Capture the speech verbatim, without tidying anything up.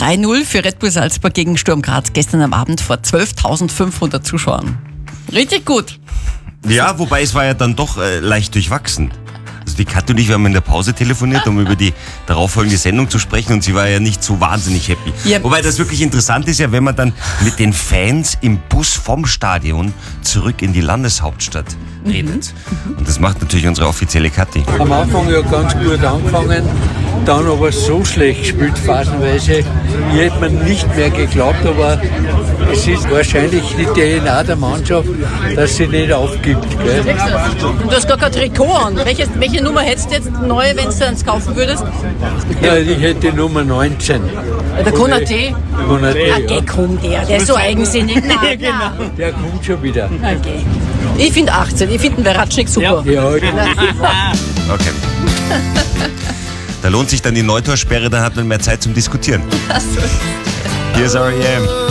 drei null für Red Bull Salzburg gegen Sturm Graz gestern am Abend vor zwölftausendfünfhundert Zuschauern. Richtig gut. Ja, wobei es war ja dann doch äh, leicht durchwachsen. Also die Kathi und ich, wir haben in der Pause telefoniert, um über die darauffolgende Sendung zu sprechen, und sie war ja nicht so wahnsinnig happy. Ja. Wobei das wirklich interessant ist ja, wenn man dann mit den Fans im Bus vom Stadion zurück in die Landeshauptstadt redet. Mhm. Und das macht natürlich unsere offizielle Kathi. Am Anfang ja ganz gut angefangen, dann aber so schlecht gespielt phasenweise. Ich hätte mir nicht mehr geglaubt, aber es ist wahrscheinlich die D N A der Mannschaft, dass sie nicht aufgibt. Gell? Du hast gar kein Trikot an. Welche, welche Nummer hättest du jetzt neu, wenn du eins kaufen würdest? Ja, ich hätte Nummer neunzehn. Der Konaté. Konaté, Ah, der kommt der, der ist so eigensinnig. Nein, nein. Der kommt schon wieder. Okay. Ich finde achtzehn, ich finde den Veratschnik super. Ja, Okay. Da lohnt sich dann die Neutaussperre, dann hat man mehr Zeit zum Diskutieren. Here's R E M.